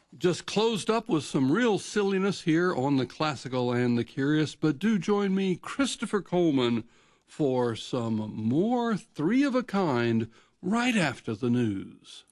Just closed up with some real silliness here on the Classical and the Curious, but do join me, Christopher Coleman, for some more three of a kind right after the news.